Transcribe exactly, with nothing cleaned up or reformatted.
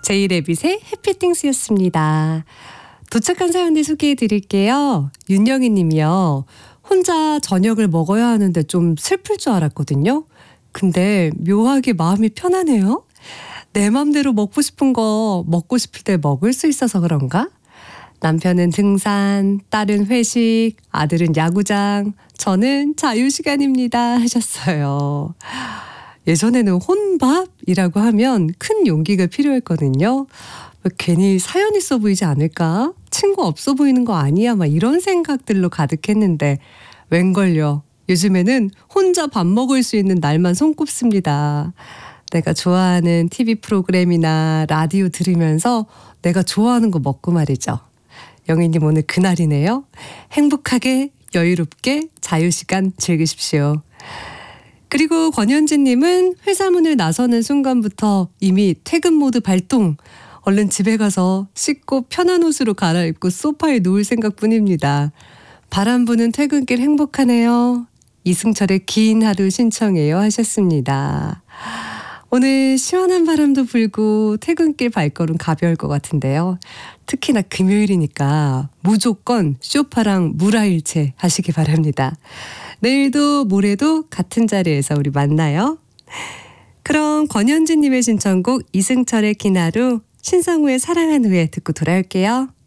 제이레빗의 해피띵스였습니다. 도착한 사연들 소개해 드릴게요. 윤영희 님이요. 혼자 저녁을 먹어야 하는데 좀 슬플 줄 알았거든요. 근데 묘하게 마음이 편하네요. 내 맘대로 먹고 싶은 거 먹고 싶을 때 먹을 수 있어서 그런가? 남편은 등산, 딸은 회식, 아들은 야구장, 저는 자유시간입니다 하셨어요. 예전에는 혼밥이라고 하면 큰 용기가 필요했거든요. 괜히 사연 있어 보이지 않을까? 친구 없어 보이는 거 아니야? 막 이런 생각들로 가득했는데 웬걸요. 요즘에는 혼자 밥 먹을 수 있는 날만 손꼽습니다. 내가 좋아하는 티비 프로그램이나 라디오 들으면서 내가 좋아하는 거 먹고 말이죠. 영희님 오늘 그날이네요. 행복하게 여유롭게 자유시간 즐기십시오. 그리고 권현진님은 회사 문을 나서는 순간부터 이미 퇴근 모드 발동. 얼른 집에 가서 씻고 편한 옷으로 갈아입고 소파에 누울 생각뿐입니다. 바람 부는 퇴근길 행복하네요. 이승철의 긴 하루 신청해요 하셨습니다. 오늘 시원한 바람도 불고 퇴근길 발걸음 가벼울 것 같은데요. 특히나 금요일이니까 무조건 쇼파랑 물화일체 하시기 바랍니다. 내일도 모레도 같은 자리에서 우리 만나요. 그럼 권현진님의 신청곡 이승철의 긴 하루, 신성우의 사랑한 후에 듣고 돌아올게요.